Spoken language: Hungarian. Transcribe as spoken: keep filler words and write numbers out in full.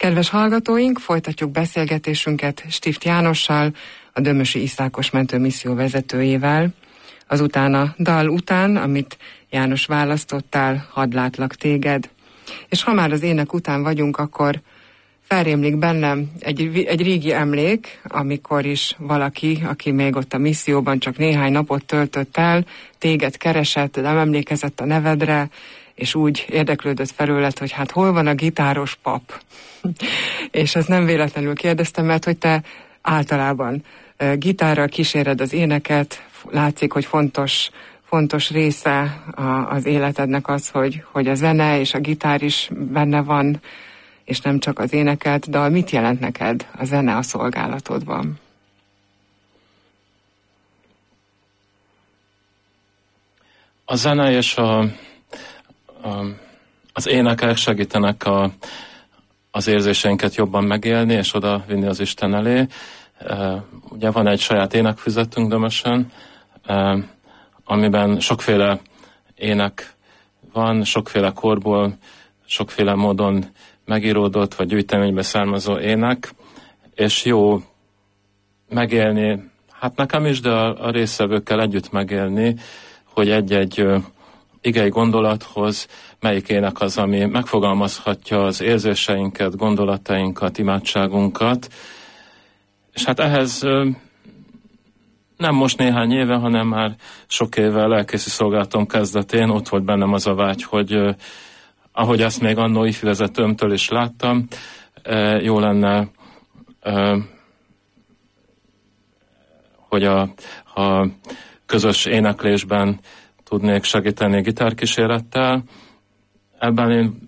Kedves hallgatóink, folytatjuk beszélgetésünket Stift Jánossal, a Dömösi Iszákos Mentőmisszió vezetőjével. Azután a dal után, amit János választottál, Hadd látlak téged. És ha már az ének után vagyunk, akkor felrémlik bennem egy, egy régi emlék, amikor is valaki, aki még ott a misszióban csak néhány napot töltött el, téged keresett, nem emlékezett a nevedre, és úgy érdeklődött felőled, hogy hát hol van a gitáros pap. És ezt nem véletlenül kérdeztem, mert hogy te általában gitárral kíséred az éneket, látszik, hogy fontos, fontos része a, az életednek az, hogy, hogy a zene és a gitár is benne van, és nem csak az énekelt dal. Mit jelent neked a zene a szolgálatodban? A zene és a, a, az énekek segítenek a, az érzéseinket jobban megélni, és oda vinni az Isten elé. E, ugye van egy saját énekfüzetünk Dömösön, e, amiben sokféle ének van, sokféle korból, sokféle módon megíródott, vagy gyűjteménybe származó ének, és jó megélni, hát nekem is, de a, a résztvevőkkel együtt megélni, hogy egy-egy igei gondolathoz melyik ének az, ami megfogalmazhatja az érzéseinket, gondolatainkat, imádságunkat. És hát ehhez nem most néhány éve, hanem már sok éve lelkészi szolgálatom kezdetén ott volt bennem az a vágy, hogy ahogy azt még annó ifjúvezetőmtől is láttam, jó lenne, hogy a, a közös éneklésben tudnék segíteni gitárkísérettel. Ebben én